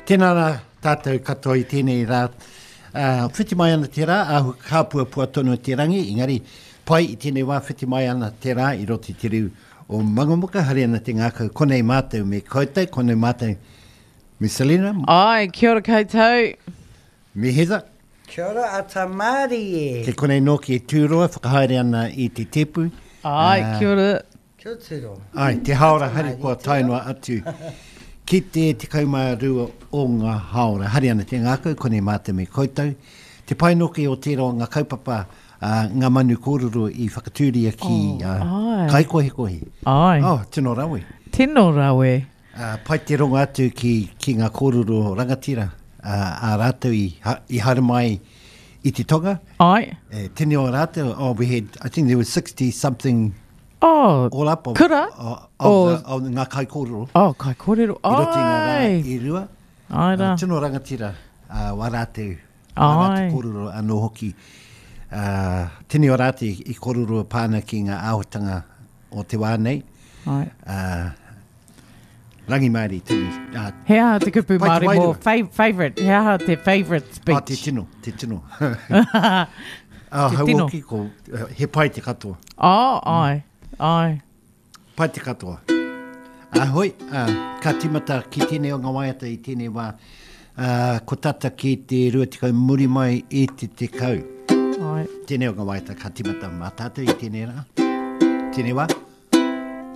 Tēnā rā tātou katoa I tēnei rā. Whiti mai ana te rā, ahu kāpua pua tonu te rangi, ingari pai I tēnei wā whiti mai ana te rā, I roti te riu o Mangamuka, hari ana te ngākau, konei mātou me koutou, konei mātou me Selina. Ai, kia ora koutou. Me Heather. Kia ora ata Māori e. Ke konei noki e tūroa, whakahaere ana I te tepu. Ai, kia ora. Kia ora tūro. Ai, te haora hari kua tainua atu. Ki te kaumārua o ngā haora, hari ana te ngākau, konei mātou me koutou. Te painoki o tērā ngā kaupapa, ngā manu kōrero I whakatūria ki kaikohe. Ai. Oh, tino rawe. Tino rawe. Pai te rongo atu ki ngā kōrero rangatira, a rātou I hara mai I te tonga. Ai. Tēnei o rātou, we had, I think there was 60-something all up of ngā kai kōrero. Oh, kai kōrero. I roti ngā rā I rua. Ai rā. Tino rangatira, wā rātou. Ai. Kōrero anō hoki. Tēnei o rātou I kōrero pāna ki ngā āhotanga o te wā nei. Ai. Rangi Māori, tēnei. Hea te kupu Pai te Māori mō wairua. favourite. Hea te favourite speech. Te tino. Te tino. Hauoki ko, he pai te katoa. Ai. Ai. Pai te katoa. Hoi, ka timata ki tēnei o ngā waiata I tēnei wā. Ko tata ki te rua tikau muri mai I te kau. Ai. Tēnei o ngā waiata ka timata mā tātou I tēnei rā. Tēnei wā.